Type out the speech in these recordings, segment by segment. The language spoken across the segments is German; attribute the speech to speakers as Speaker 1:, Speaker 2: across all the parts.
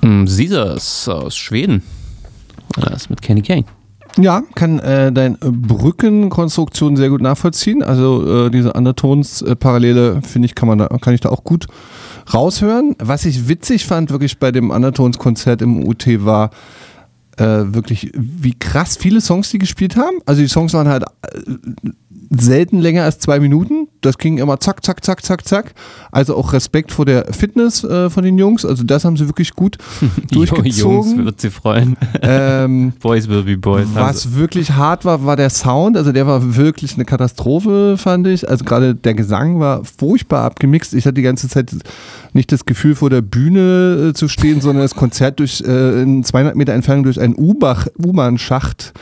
Speaker 1: Caesars aus Schweden. Das mit Kenny Kane.
Speaker 2: Ja, kann deine Brückenkonstruktion sehr gut nachvollziehen. Also diese Undertones-Parallele, finde ich, kann ich da auch gut raushören. Was ich witzig fand, wirklich bei dem Undertones-Konzert im UT war, wirklich, wie krass viele Songs die gespielt haben. Also die Songs waren halt selten länger als 2 Minuten. Das ging immer zack, zack, zack, zack, zack. Also auch Respekt vor der Fitness von den Jungs. Also das haben sie wirklich gut durchgezogen.
Speaker 1: Jungs wird sie freuen. Boys will be boys.
Speaker 2: Was wirklich hart war der Sound. Also der war wirklich eine Katastrophe, fand ich. Also gerade der Gesang war furchtbar abgemixt. Ich hatte die ganze Zeit nicht das Gefühl, vor der Bühne zu stehen, sondern das Konzert in 200 Meter Entfernung durch einen U-Bahn-Schacht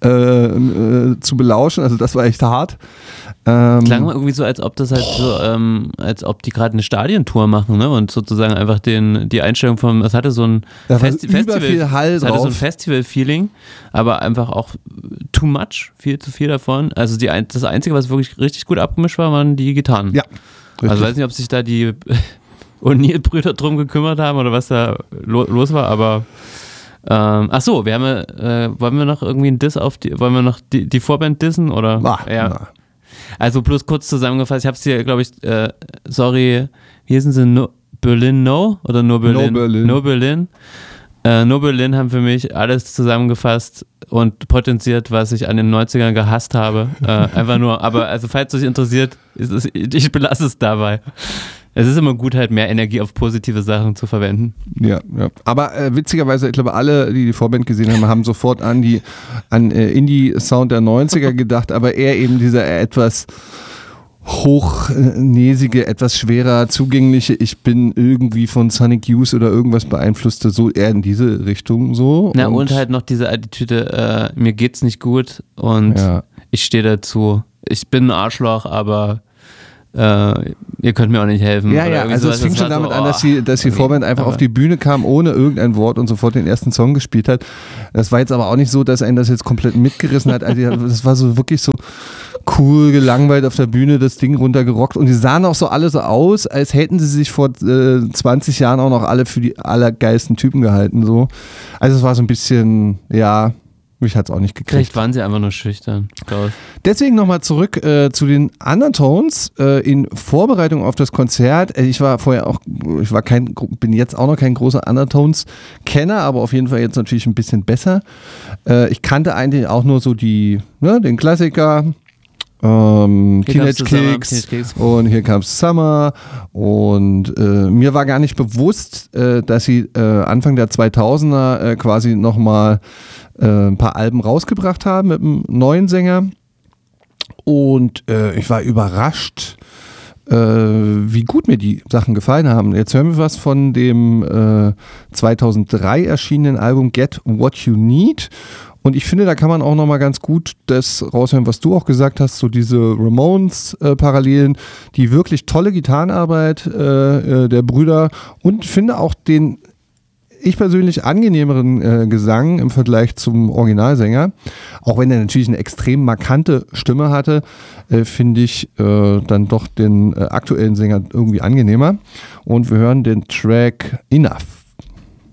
Speaker 2: zu belauschen. Also das war echt hart.
Speaker 1: Klang mal irgendwie so, als ob das halt so, als ob die gerade eine Stadientour machen, ne? Und sozusagen einfach die Einstellung vom, es hatte so ein
Speaker 2: Festival, viel Hall
Speaker 1: es
Speaker 2: drauf.
Speaker 1: hatte so ein Festival-Feeling, aber einfach auch too much, viel zu viel davon. Also das Einzige, was wirklich richtig gut abgemischt war, waren die Gitarren.
Speaker 2: Ja. Richtig.
Speaker 1: Also weiß nicht, ob sich da die O'Neill-Brüder drum gekümmert haben oder was da los war, aber achso, wir haben wollen wir noch irgendwie einen Diss wollen wir noch die Vorband dissen oder? Ja. Also bloß kurz zusammengefasst, ich habe es hier, glaube ich, sorry, wie hießen sie, Berlin No oder nur Berlin? No Berlin. No Berlin haben für mich alles zusammengefasst und potenziert, was ich an den 90ern gehasst habe. Einfach nur, aber also falls es euch interessiert, ich belasse es dabei. Es ist immer gut, halt mehr Energie auf positive Sachen zu verwenden.
Speaker 2: Ja. Aber witzigerweise, ich glaube, alle, die Vorband gesehen haben sofort an Indie-Sound der 90er gedacht, aber eher eben dieser etwas hochnäsige, etwas schwerer zugängliche, ich bin irgendwie von Sonic Youth oder irgendwas beeinflusste, so eher in diese Richtung so.
Speaker 1: Na und halt noch diese Attitüde, mir geht's nicht gut und ich stehe dazu. Ich bin ein Arschloch, aber ihr könnt mir auch nicht helfen.
Speaker 2: Ja, also es fing schon damit an, dass die Vorband einfach auf die Bühne kam, ohne irgendein Wort und sofort den ersten Song gespielt hat. Das war jetzt aber auch nicht so, dass einen das jetzt komplett mitgerissen hat. Also das war so wirklich so cool, gelangweilt auf der Bühne, das Ding runtergerockt und die sahen auch so alle so aus, als hätten sie sich vor 20 Jahren auch noch alle für die allergeilsten Typen gehalten. So. Also es war so ein bisschen, mich hat es auch nicht gekriegt.
Speaker 1: Vielleicht waren sie einfach nur schüchtern.
Speaker 2: Deswegen nochmal zurück zu den Undertones in Vorbereitung auf das Konzert. Ich bin jetzt auch noch kein großer Undertones-Kenner, aber auf jeden Fall jetzt natürlich ein bisschen besser. Ich kannte eigentlich auch nur so den Klassiker. Teenage Kicks und Here Comes Summer und mir war gar nicht bewusst, dass sie Anfang der 2000er quasi nochmal ein paar Alben rausgebracht haben mit einem neuen Sänger und ich war überrascht, wie gut mir die Sachen gefallen haben. Jetzt hören wir was von dem 2003 erschienenen Album Get What You Need. Und ich finde, da kann man auch nochmal ganz gut das raushören, was du auch gesagt hast, so diese Ramones-Parallelen, die wirklich tolle Gitarrenarbeit der Brüder und finde auch den ich persönlich angenehmeren Gesang im Vergleich zum Originalsänger. Auch wenn er natürlich eine extrem markante Stimme hatte, finde ich dann doch den aktuellen Sänger irgendwie angenehmer. Und wir hören den Track Enough.